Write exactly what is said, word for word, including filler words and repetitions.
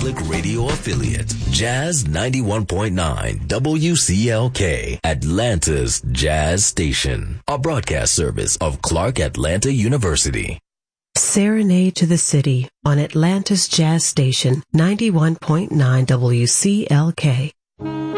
public radio affiliate, Jazz ninety-one point nine W C L K, Atlanta's Jazz Station, a broadcast service of Clark Atlanta University. Serenade to the City on Atlanta's Jazz Station, ninety-one point nine W C L K.